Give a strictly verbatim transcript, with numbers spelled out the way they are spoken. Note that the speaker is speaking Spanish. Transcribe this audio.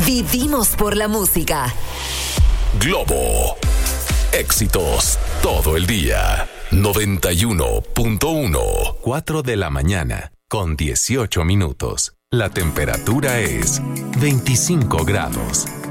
Vivimos por la música. Globo. Éxitos todo el día. noventa y uno punto uno. cuatro de la mañana con dieciocho minutos. La temperatura es veinticinco grados.